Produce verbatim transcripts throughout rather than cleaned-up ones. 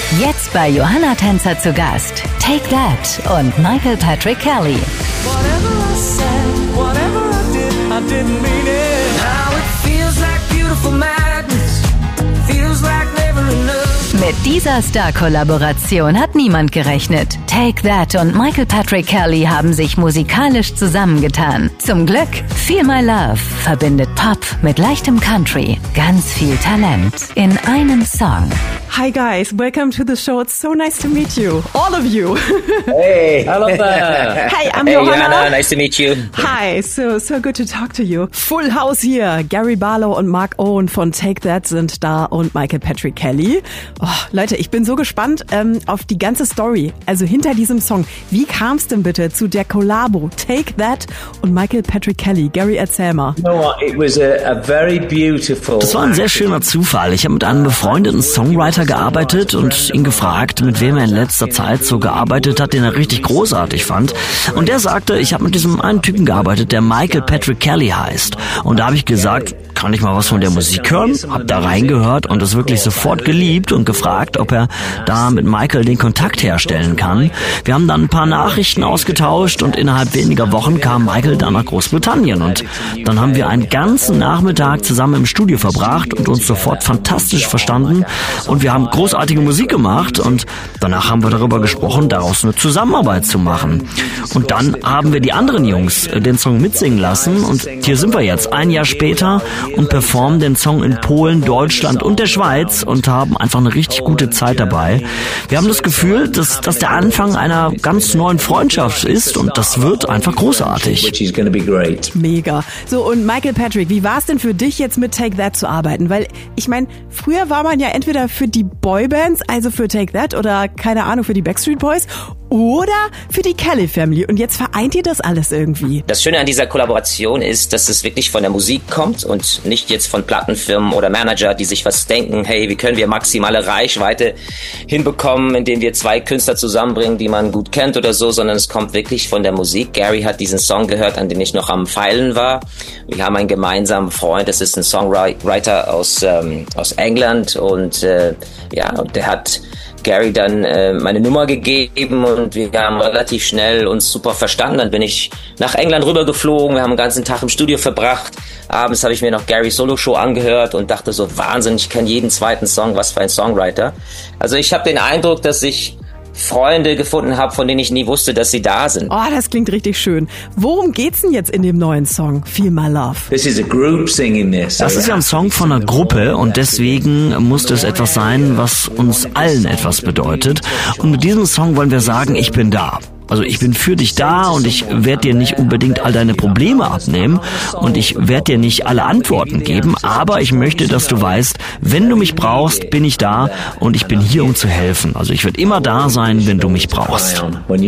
Jetzt bei Johanna Tänzer zu Gast. Take That und Michael Patrick Kelly. Whatever I said, whatever I did, I didn't mean it. Now it feels like beautiful madness, feels like never enough. Mit dieser Star-Kollaboration hat niemand gerechnet. Take That und Michael Patrick Kelly haben sich musikalisch zusammengetan. Zum Glück, Feel My Love verbindet Pop mit leichtem Country. Ganz viel Talent in einem Song. Hi guys, welcome to the show. It's so nice to meet you, all of you. Hey, hello there. Hey, I'm Hey, Johanna. Johanna, nice to meet you. Hi, so so good to talk to you. Full House hier. Gary Barlow und Mark Owen von Take That sind da und Michael Patrick Kelly. Oh, Leute, ich bin so gespannt ähm, auf die ganze Story, also hinter diesem Song. Wie kam es denn bitte zu der Kollabo Take That und Michael Patrick Kelly? Gary, erzähl mal. You know what? It was a, a very beautiful. Das war ein sehr schöner Zufall. Ich habe mit einem befreundeten Songwriter gearbeitet und ihn gefragt, mit wem er in letzter Zeit so gearbeitet hat, den er richtig großartig fand. Und der sagte, ich habe mit diesem einen Typen gearbeitet, der Michael Patrick Kelly heißt. Und da habe ich gesagt, kann ich mal was von der Musik hören? Hab da reingehört und es wirklich sofort geliebt und gefragt, ob er da mit Michael den Kontakt herstellen kann. Wir haben dann ein paar Nachrichten ausgetauscht und innerhalb weniger Wochen kam Michael dann nach Großbritannien. Und dann haben wir einen ganzen Nachmittag zusammen im Studio verbracht und uns sofort fantastisch verstanden. Und wir haben großartige Musik gemacht und danach haben wir darüber gesprochen, daraus eine Zusammenarbeit zu machen. Und dann haben wir die anderen Jungs den Song mitsingen lassen und hier sind wir jetzt, ein Jahr später, und performen den Song in Polen, Deutschland und der Schweiz und haben einfach eine richtig gute Zeit dabei. Wir haben das Gefühl, dass das der Anfang einer ganz neuen Freundschaft ist und das wird einfach großartig. Which is going to be great. Mega. So, und Michael Patrick, wie war es denn für dich jetzt mit Take That zu arbeiten? Weil, ich meine, früher war man ja entweder für die Boybands, also für Take That oder, keine Ahnung, für die Backstreet Boys oder für die Kelly Family. Und jetzt vereint ihr das alles irgendwie. Das Schöne an dieser Kollaboration ist, dass es wirklich von der Musik kommt und nicht jetzt von Plattenfirmen oder Manager, die sich was denken, hey, wie können wir maximale Reichweite hinbekommen, indem wir zwei Künstler zusammenbringen, die man gut kennt oder so, sondern es kommt wirklich von der Musik. Gary hat diesen Song gehört, an dem ich noch am Feilen war. Wir haben einen gemeinsamen Freund, das ist ein Songwriter aus, ähm, aus England und äh, ja, und der hat Gary dann äh, meine Nummer gegeben und wir haben relativ schnell uns super verstanden. Dann bin ich nach England rübergeflogen, wir haben den ganzen Tag im Studio verbracht. Abends habe ich mir noch Garys Solo-Show angehört und dachte so, Wahnsinn, ich kenne jeden zweiten Song, was für ein Songwriter. Also ich habe den Eindruck, dass ich Freunde gefunden habe, von denen ich nie wusste, dass sie da sind. Oh, das klingt richtig schön. Worum geht's denn jetzt in dem neuen Song, Feel My Love? This is a group singing this. Das ist ja ein Song von einer Gruppe und deswegen muss es etwas sein, was uns allen etwas bedeutet. Und mit diesem Song wollen wir sagen, ich bin da. Also ich bin für dich da und ich werde dir nicht unbedingt all deine Probleme abnehmen und ich werde dir nicht alle Antworten geben, aber ich möchte, dass du weißt, wenn du mich brauchst, bin ich da und ich bin hier, um zu helfen. Also ich werde immer da sein, wenn du mich brauchst.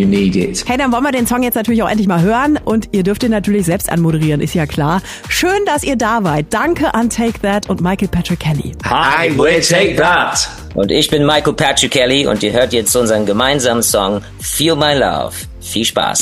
Hey, dann wollen wir den Song jetzt natürlich auch endlich mal hören und ihr dürft ihn natürlich selbst anmoderieren, ist ja klar. Schön, dass ihr da wart. Danke an Take That und Michael Patrick Kelly. Hi, we're Take That. Und ich bin Michael Patrick Kelly und ihr hört jetzt unseren gemeinsamen Song Feel My Love. Viel Spaß.